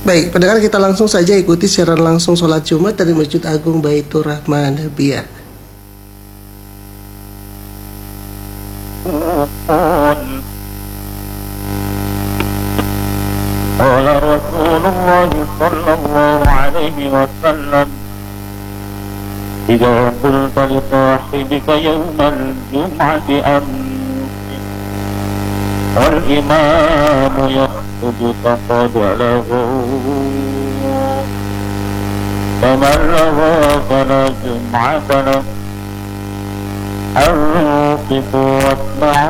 Baik, pendengar, kita langsung saja ikuti siaran langsung sholat Jumat dari Masjid Agung Baitur Rahman Nabiyah. قال رسول الله صلى الله عليه وسلم إذا قلت لصاحبك يوم الجمعة أمسك والإمام يخطب فقد لغوا فمن لغى فلا جمعة له أنصتوا واسمعوا